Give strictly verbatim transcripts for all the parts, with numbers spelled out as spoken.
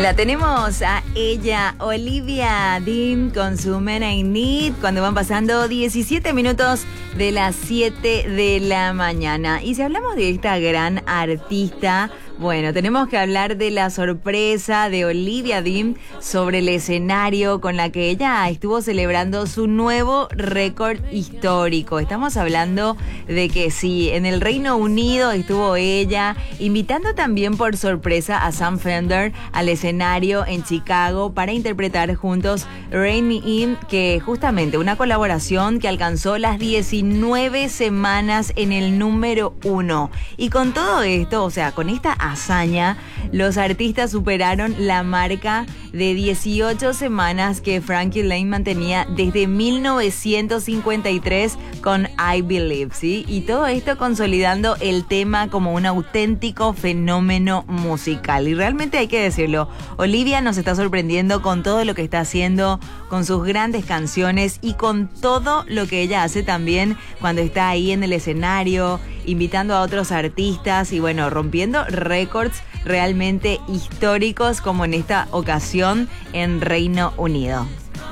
La tenemos a ella, Olivia Dean, con su Men I Need, cuando van pasando diecisiete minutos de las siete de la mañana. Y si hablamos de esta gran artista, bueno, tenemos que hablar de la sorpresa de Olivia Dean sobre el escenario con la que ella estuvo celebrando su nuevo récord histórico. Estamos hablando de que sí, en el Reino Unido estuvo ella, invitando también por sorpresa a Sam Fender al escenario en Chicago para interpretar juntos Rain Me In, que justamente una colaboración que alcanzó las diecinueve semanas en el número uno. Y con todo esto, o sea, con esta hazaña, los artistas superaron la marca de dieciocho semanas que Frankie Lane mantenía desde mil novecientos cincuenta y tres con I Believe, ¿sí? Y todo esto consolidando el tema como un auténtico fenómeno musical. Y realmente hay que decirlo, Olivia nos está sorprendiendo con todo lo que está haciendo, con sus grandes canciones y con todo lo que ella hace también cuando está ahí en el escenario, invitando a otros artistas y bueno, rompiendo récords realmente históricos como en esta ocasión en Reino Unido.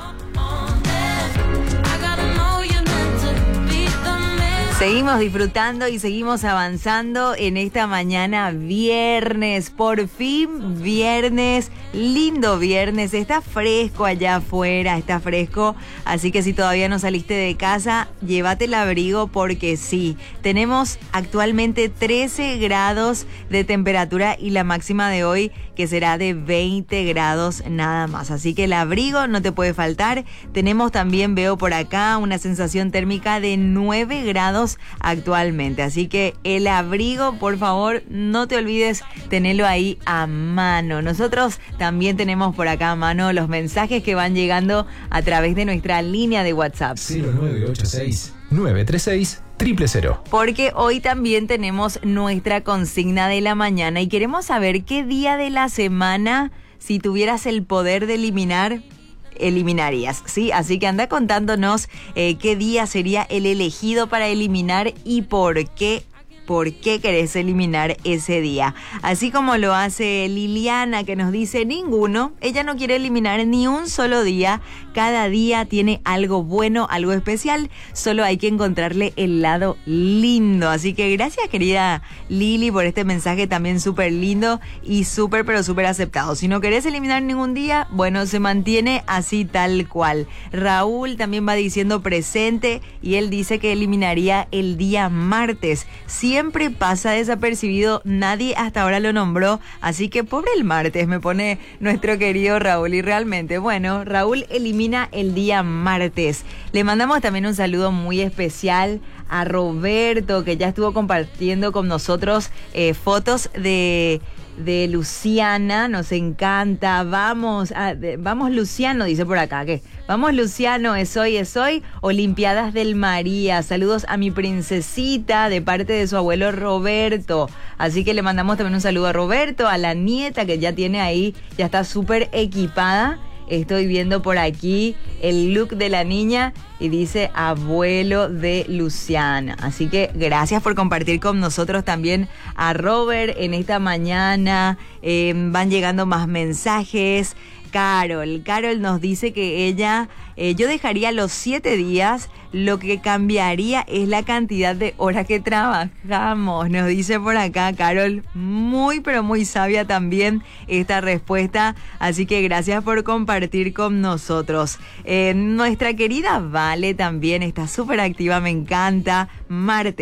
Seguimos disfrutando y seguimos avanzando en esta mañana viernes, por fin viernes, lindo viernes, está fresco allá afuera, está fresco, así que si todavía no saliste de casa, llévate el abrigo porque sí, tenemos actualmente trece grados de temperatura y la máxima de hoy que será de veinte grados nada más, así que el abrigo no te puede faltar. Tenemos también, veo por acá, una sensación térmica de nueve grados actualmente, así que el abrigo, por favor, no te olvides tenerlo ahí a mano. Nosotros también tenemos por acá a mano los mensajes que van llegando a través de nuestra línea de WhatsApp cero nueve ocho seis nueve tres seis cero cero cero. Porque hoy también tenemos nuestra consigna de la mañana y queremos saber qué día de la semana, si tuvieras el poder de eliminar, eliminarías, ¿sí? Así que anda contándonos eh, qué día sería el elegido para eliminar y por qué. ¿Por qué querés eliminar ese día? Así como lo hace Liliana, que nos dice ninguno. Ella no quiere eliminar ni un solo día. Cada día tiene algo bueno, algo especial. Solo hay que encontrarle el lado lindo. Así que gracias, querida Lili, por este mensaje también súper lindo y súper, pero súper aceptado. Si no querés eliminar ningún día, bueno, se mantiene así tal cual. Raúl también va diciendo presente y él dice que eliminaría el día martes. Sí, siempre pasa desapercibido, nadie hasta ahora lo nombró, así que pobre el martes, me pone nuestro querido Raúl. Y realmente, bueno, Raúl elimina el día martes. Le mandamos también un saludo muy especial a Roberto, que ya estuvo compartiendo con nosotros eh, fotos de... de Luciana, nos encanta. Vamos, a, de, vamos Luciano, dice por acá, ¿qué? Vamos Luciano, es hoy, es hoy, Olimpiadas del María. Saludos a mi princesita de parte de su abuelo Roberto. Así que le mandamos también un saludo a Roberto, a la nieta que ya tiene ahí, ya está súper equipada. Estoy viendo por aquí el look de la niña y dice abuelo de Luciana. Así que gracias por compartir con nosotros también a Robert en esta mañana. Eh, van llegando más mensajes. Carol, Carol nos dice que ella, eh, yo dejaría los siete días, lo que cambiaría es la cantidad de horas que trabajamos, nos dice por acá Carol, muy pero muy sabia también esta respuesta, así que gracias por compartir con nosotros. Eh, nuestra querida Vale también está súper activa, me encanta, Marte.